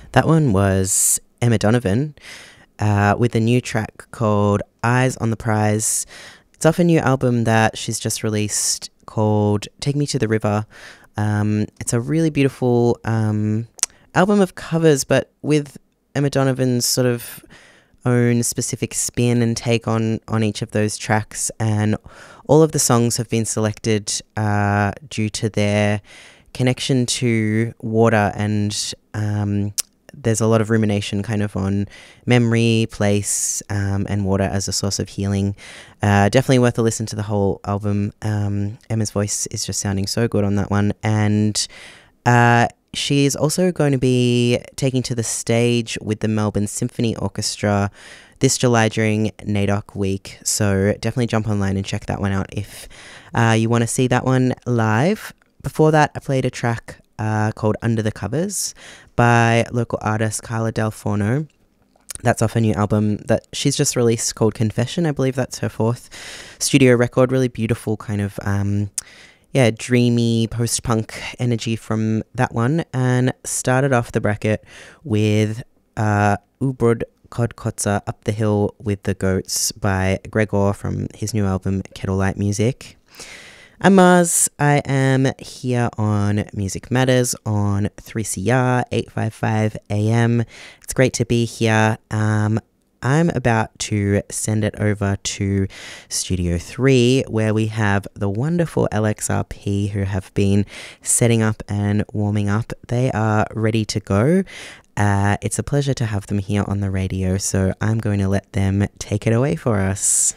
That one was Emma Donovan with a new track called Eyes on the Prize. It's off a new album that she's just released called Take Me to the River. It's a really beautiful album of covers, but with Emma Donovan's sort of own specific spin and take on each of those tracks. And all of the songs have been selected due to their connection to water, and there's a lot of rumination kind of on memory, place, and water as a source of healing. Definitely worth a listen to the whole album. Emma's voice is just sounding so good on that one. And she is also going to be taking to the stage with the Melbourne Symphony Orchestra this July during NAIDOC week. So definitely jump online and check that one out if you want to see that one live. Before that, I played a track called Under the Covers by local artist Carla Del Forno. That's off a new album that she's just released called Confession. I believe that's her fourth studio record. Really beautiful kind of, dreamy post-punk energy from that one. And started off the bracket with Ubrod Kodkotsa Up the Hill with the Goats by Gregor from his new album Kettle Light Music. I'm Mars. I am here on Music Matters on 3CR 855 AM. It's great to be here. I'm about to send it over to Studio 3, where we have the wonderful LXRP who have been setting up and warming up. They are ready to go. It's a pleasure to have them here on the radio, so I'm going to let them take it away for us.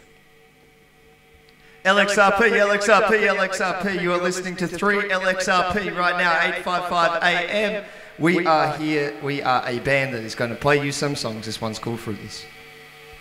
LXRP, you are listening to 3LXRP right now, 855 AM. We are here, we are a band that is going to play you some songs. This one's called Fruitless.